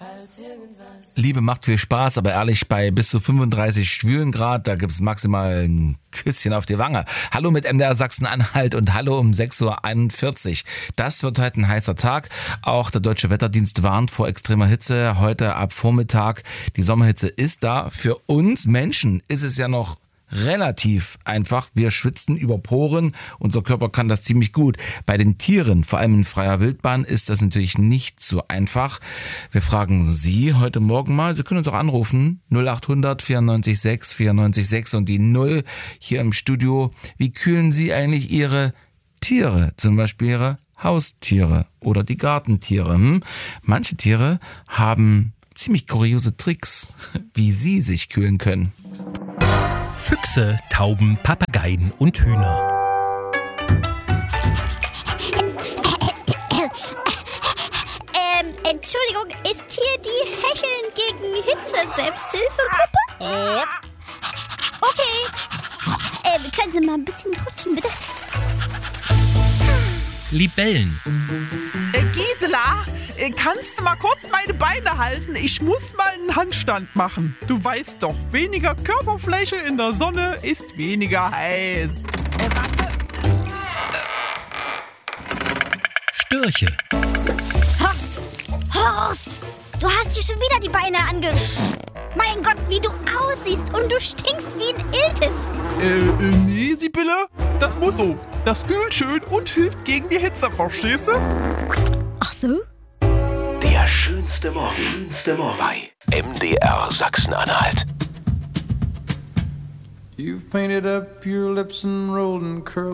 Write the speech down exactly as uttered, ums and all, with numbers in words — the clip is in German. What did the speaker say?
Liebe macht viel Spaß, aber ehrlich, bei bis zu fünfunddreißig schwülen Grad, da gibt's maximal ein Küsschen auf die Wange. Hallo mit M D R Sachsen-Anhalt und hallo um sechs Uhr einundvierzig. Das wird heute ein heißer Tag. Auch der Deutsche Wetterdienst warnt vor extremer Hitze heute ab Vormittag. Die Sommerhitze ist da. Für uns Menschen ist es ja noch relativ einfach. Wir schwitzen über Poren. Unser Körper kann das ziemlich gut. Bei den Tieren, vor allem in freier Wildbahn, ist das natürlich nicht so einfach. Wir fragen Sie heute Morgen mal. Sie können uns auch anrufen. null acht hundert vierundneunzig sechs vierundneunzig sechs und die null hier im Studio. Wie kühlen Sie eigentlich Ihre Tiere? Zum Beispiel Ihre Haustiere oder die Gartentiere. Hm? Manche Tiere haben ziemlich kuriose Tricks, wie Sie sich kühlen können. Füchse, Tauben, Papageien und Hühner. Ähm, Entschuldigung, ist hier die Hecheln gegen Hitze Selbsthilfegruppe? Ja. Okay. Ähm, können Sie mal ein bisschen rutschen, bitte? Libellen. Äh, Gisela, äh, kannst du mal kurz meine Beine halten? Ich muss mal einen Handstand machen. Du weißt doch, weniger Körperfläche in der Sonne ist weniger heiß. Äh, warte. Störche. Horst! Horst! Du hast dir schon wieder die Beine angesch... Mein Gott, wie du aussiehst und du stinkst wie ein Iltis. Äh, äh, nee, Sibylle, das muss so. Das kühlt schön und hilft gegen die Hitze, verstehst du? Ach so? Der schönste Morgen, schönste Morgen bei M D R Sachsen-Anhalt. You've painted up your lips and rolled and curled